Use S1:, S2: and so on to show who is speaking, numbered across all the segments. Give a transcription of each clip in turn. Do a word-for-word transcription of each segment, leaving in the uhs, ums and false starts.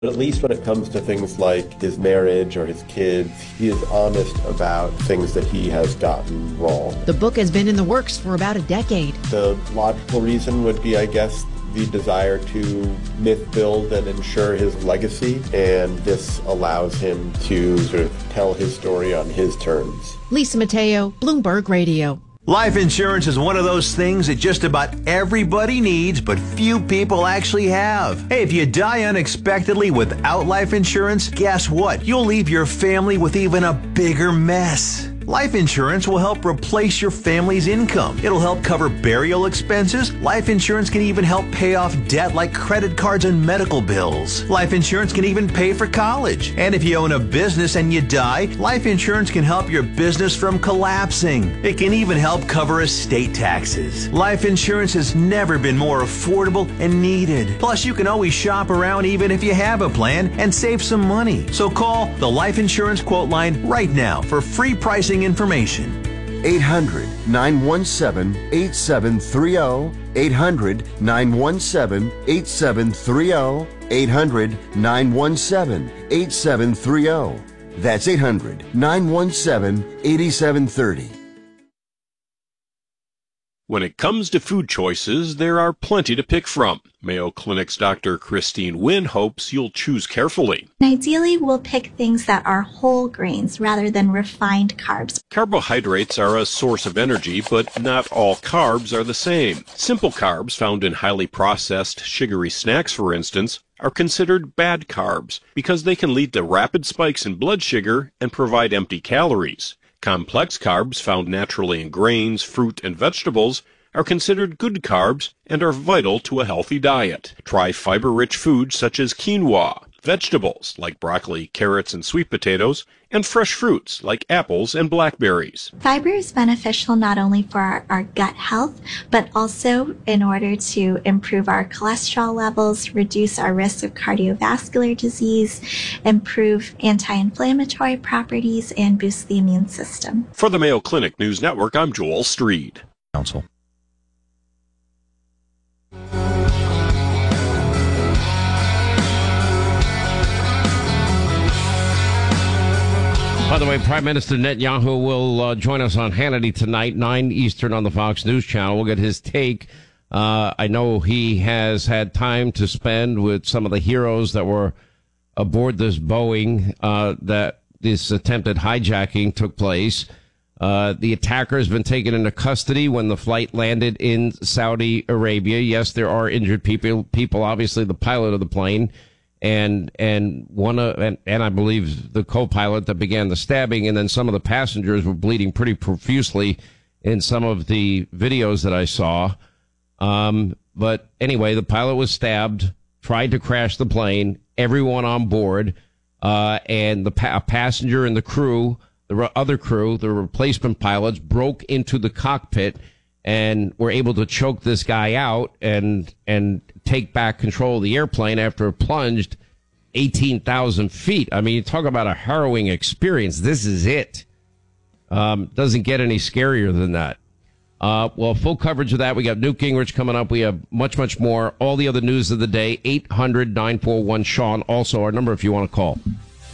S1: At least when it comes to things like his marriage or his kids, he is honest about things that he has gotten wrong.
S2: The book has been in the works for about a decade.
S1: The logical reason would be, I guess, the desire to myth build and ensure his legacy, and this allows him to sort of tell his story on his terms.
S2: Lisa Mateo, Bloomberg Radio.
S3: Life insurance is one of those things that just about everybody needs, but few people actually have. Hey, if you die unexpectedly without life insurance, guess what? You'll leave your family with even a bigger mess. Life insurance will help replace your family's income. It'll help cover burial expenses. Life insurance can even help pay off debt like credit cards and medical bills. Life insurance can even pay for college. And if you own a business and you die, life insurance can help your business from collapsing. It can even help cover estate taxes. Life insurance has never been more affordable and needed. Plus, you can always shop around even if you have a plan and save some money. So call the Life Insurance Quote Line right now for free pricing information.
S4: eight hundred, nine one seven, eight seven three zero. eight hundred, nine one seven, eight seven three zero. eight hundred, nine one seven, eight seven three zero. That's eight hundred, nine one seven, eight seven three zero.
S5: When it comes to food choices, there are plenty to pick from. Mayo Clinic's Doctor Christine Wynn hopes you'll choose carefully.
S6: Ideally, we'll pick things that are whole grains rather than refined carbs.
S5: Carbohydrates are a source of energy, but not all carbs are the same. Simple carbs found in highly processed, sugary snacks, for instance, are considered bad carbs because they can lead to rapid spikes in blood sugar and provide empty calories. Complex carbs found naturally in grains, fruit, and vegetables are considered good carbs and are vital to a healthy diet. Try fiber-rich foods such as quinoa, vegetables like broccoli, carrots, and sweet potatoes, and fresh fruits like apples and blackberries.
S6: Fiber is beneficial not only for our, our gut health, but also in order to improve our cholesterol levels, reduce our risk of cardiovascular disease, improve anti-inflammatory properties, and boost the immune system.
S5: For the Mayo Clinic News Network, I'm Joel Streed.
S7: Council.
S8: By the way, Prime Minister Netanyahu will uh, join us on Hannity tonight, nine Eastern on the Fox News Channel. We'll get his take. Uh, I know he has had time to spend with some of the heroes that were aboard this Boeing uh, that this attempted hijacking took place. Uh, the attacker has been taken into custody when the flight landed in Saudi Arabia. Yes, there are injured people, people, obviously the pilot of the plane. And, and one, uh, and, and I believe the co-pilot that began the stabbing, and then some of the passengers were bleeding pretty profusely in some of the videos that I saw. Um, but anyway, the pilot was stabbed, tried to crash the plane, everyone on board, uh, and the pa- passenger and the crew, the re- other crew, the replacement pilots broke into the cockpit and were able to choke this guy out and, and take back control of the airplane after it plunged eighteen thousand feet. I mean, you talk about a harrowing experience. This is it. Um, doesn't get any scarier than that. Uh, well, full coverage of that. We got Newt Gingrich coming up. We have much, much more. All the other news of the day, eight hundred, nine four one, Sean. Also, our number if you want to call.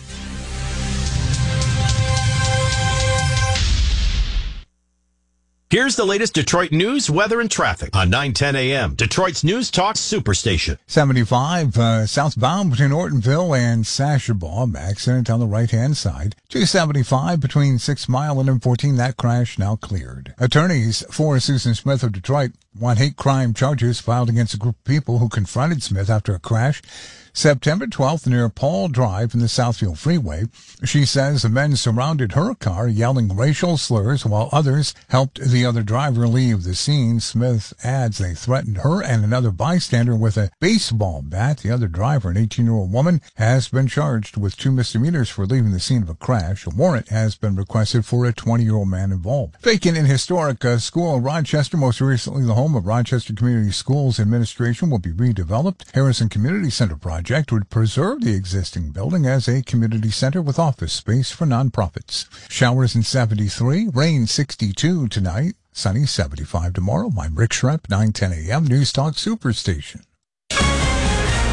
S9: Here's the latest Detroit news, weather, and traffic on nine ten a.m. Detroit's News Talk Superstation.
S10: seventy-five uh, southbound between Ortonville and Sashabaw. Accident on the right-hand side. two seventy-five between Six Mile and M fourteen. That crash now cleared. Attorneys for Susan Smith of Detroit want hate crime charges filed against a group of people who confronted Smith after a crash September twelfth near Paul Drive in the Southfield Freeway. She says the men surrounded her car yelling racial slurs while others helped the other driver leave the scene. Smith adds they threatened her and another bystander with a baseball bat. The other driver, an eighteen-year-old woman, has been charged with two misdemeanors for leaving the scene of a crash. A warrant has been requested for a twenty-year-old man involved. Vacant and historic uh, school in Rochester, most recently the home of Rochester Community Schools Administration, will be redeveloped. Harrison Community Center project would preserve the existing building as a community center with office space for nonprofits. Showers in seventy-three, rain sixty-two tonight, sunny seventy-five tomorrow. I'm Rick Schrepp, nine ten a.m. News Talk Superstation.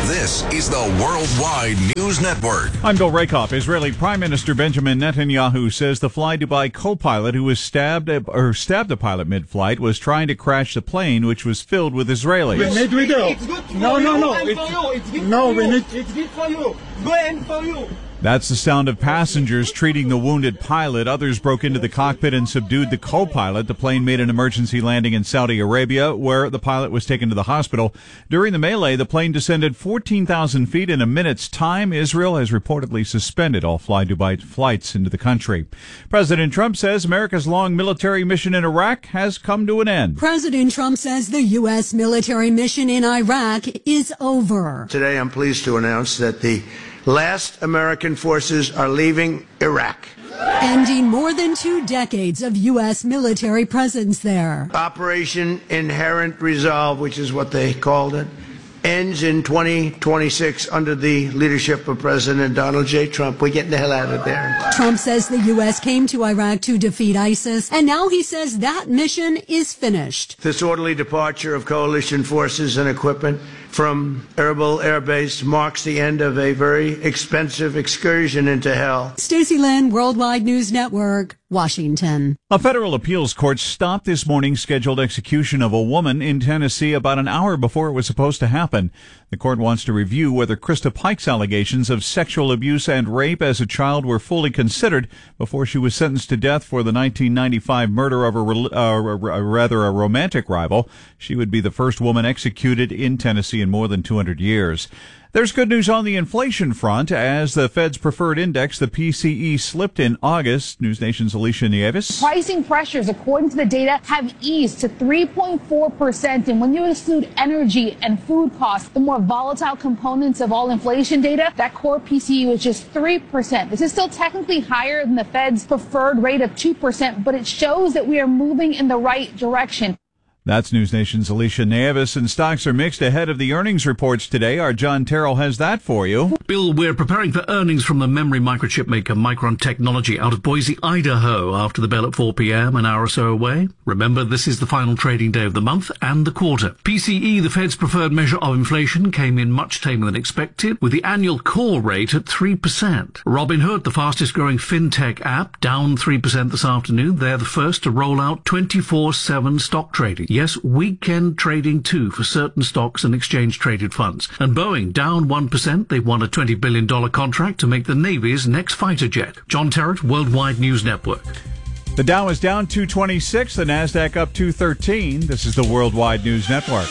S7: This is the Worldwide News Network.
S11: I'm Bill Rakoff. Israeli Prime Minister Benjamin Netanyahu says the Fly Dubai co-pilot who was stabbed or stabbed the pilot mid-flight was trying to crash the plane, which was filled with Israelis.
S12: We need video. No, no, no. It's, no, we need. It's good for you. Good for you.
S11: That's the sound of passengers treating the wounded pilot. Others broke into the cockpit and subdued the co-pilot. The plane made an emergency landing in Saudi Arabia, where the pilot was taken to the hospital. During the melee, the plane descended fourteen thousand feet in a minute's time. Israel has reportedly suspended all Fly Dubai flights into the country. President Trump says America's long military mission in Iraq has come to an end.
S13: President Trump says the U S military mission in Iraq is over.
S14: Today, I'm pleased to announce that the last American forces are leaving Iraq,
S13: ending more than two decades of U S military presence there.
S14: Operation Inherent Resolve, which is what they called it, ends in twenty twenty-six under the leadership of President Donald J. Trump. We're getting the hell out of there.
S13: Trump says the U S came to Iraq to defeat ISIS, and now he says that mission is finished.
S14: This orderly departure of coalition forces and equipment from Erbil Air Base marks the end of a very expensive excursion into hell.
S13: Stacey Lynn, Worldwide News Network, Washington.
S11: A federal appeals court stopped this morning's scheduled execution of a woman in Tennessee about an hour before it was supposed to happen. The court wants to review whether Krista Pike's allegations of sexual abuse and rape as a child were fully considered before she was sentenced to death for the nineteen ninety-five murder of a, uh, rather a romantic rival. She would be the first woman executed in Tennessee in more than two hundred years. There's good news on the inflation front as the Fed's preferred index, the P C E, slipped in August. News Nation's Alicia Nieves.
S15: Pricing pressures, according to the data, have eased to three point four percent. And when you exclude energy and food costs, the more volatile components of all inflation data, that core P C E was just three percent. This is still technically higher than the Fed's preferred rate of two percent, but it shows that we are moving in the right direction.
S11: That's News Nation's Alicia Nieves, and stocks are mixed ahead of the earnings reports today. Our John Terrell has that for you.
S16: Bill, we're preparing for earnings from the memory microchip maker Micron Technology out of Boise, Idaho, after the bell at four p.m., an hour or so away. Remember, this is the final trading day of the month and the quarter. P C E, the Fed's preferred measure of inflation, came in much tamer than expected, with the annual core rate at three percent. Robinhood, the fastest-growing fintech app, down three percent this afternoon. They're the first to roll out twenty-four seven stock trading. Yes, weekend trading too for certain stocks and exchange-traded funds. And Boeing down one percent. They won a twenty billion dollars contract to make the Navy's next fighter jet. John Terrett, Worldwide News Network.
S11: The Dow is down two twenty-six, the NASDAQ up two thirteen. This is the Worldwide News Network.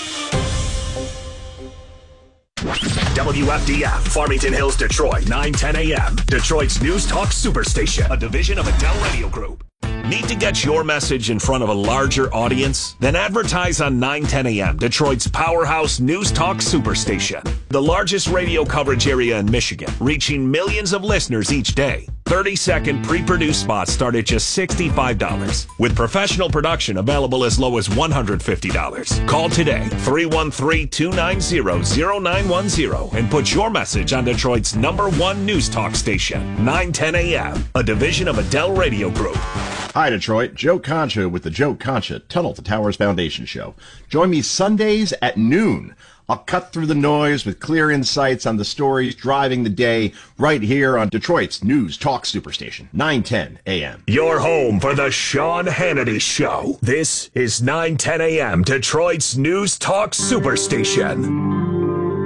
S17: W F D F, Farmington Hills, Detroit, nine ten a.m. Detroit's News Talk Superstation, a division of Adele Radio Group. Need to get your message in front of a larger audience? Then advertise on nine ten a.m., Detroit's powerhouse News Talk Superstation. The largest radio coverage area in Michigan, reaching millions of listeners each day. thirty-second pre-produced spots start at just sixty-five dollars, with professional production available as low as one hundred fifty dollars. Call today, three one three, two nine zero, zero nine one zero, and put your message on Detroit's number one News Talk station, nine ten a.m., a division of Adele Radio Group.
S18: Hi, Detroit. Joe Concha with the Joe Concha Tunnel to Towers Foundation Show. Join me Sundays at noon. I'll cut through the noise with clear insights on the stories driving the day right here on Detroit's News Talk Superstation, nine ten a.m.
S17: Your home for the Sean Hannity Show. This is nine ten a.m. Detroit's News Talk Superstation.